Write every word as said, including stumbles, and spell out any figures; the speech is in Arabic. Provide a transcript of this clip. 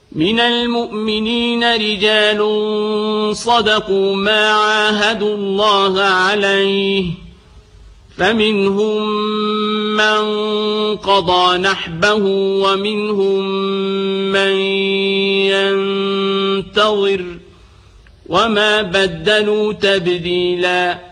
من المؤمنين رجال صدقوا ما عاهدوا الله عليه فمنهم من قضى نحبه ومنهم من ينتظر وما بدلوا تبديلاً